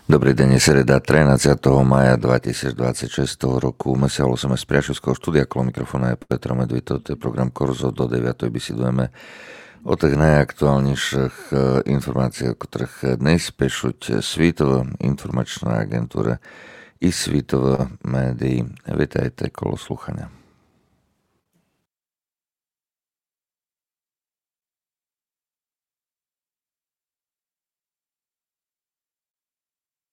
Dobrý deň, je sreda 13. maja 2026 roku. My sa volíme z Priašovského štúdia, kolo mikrofóna je Petr Medvito, to je program Korzo, do 9. Besedujeme o tých najaktuálnejších informáciách, o ktorých dnes píšuť Svitové informačné agentúre i Svitové médií. Vítajte kolo slúchania.